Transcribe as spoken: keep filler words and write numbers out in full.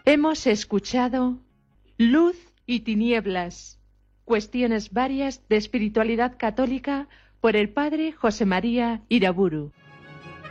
Hemos escuchado Luz y Tinieblas, cuestiones varias de espiritualidad católica por el padre José María Iraburu.